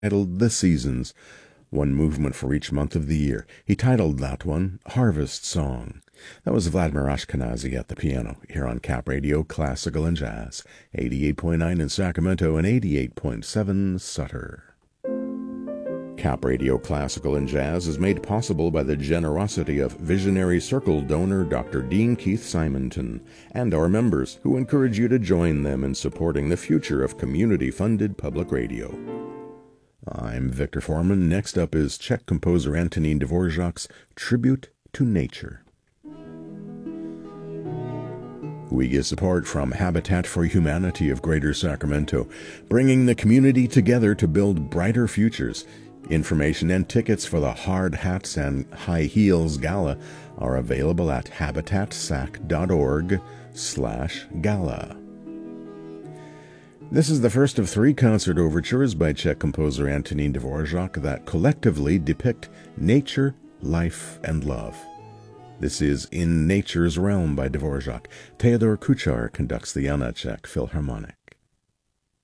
titled The Seasons, one movement for each month of the year. He titled that one Harvest Song. That was Vladimir Ashkenazy at the piano here on Cap Radio Classical and Jazz, 88.9 in Sacramento and 88.7 Sutter. Cap Radio Classical and Jazz is made possible by the generosity of Visionary Circle donor Dr. Dean Keith Simonton and our members, who encourage you to join them in supporting the future of community-funded public radio. I'm Victor Foreman. Next up is Czech composer Antonín Dvořák's Tribute to Nature. We get support from Habitat for Humanity of Greater Sacramento, bringing the community together to build brighter futures. Information and tickets for the Hard Hats and High Heels Gala are available at habitatsac.org/gala. This is the first of 3 concert overtures by Czech composer Antonín Dvořák that collectively depict nature, life, and love. This is In Nature's Realm by Dvořák. Theodor Kuchar conducts the Janáček Philharmonic.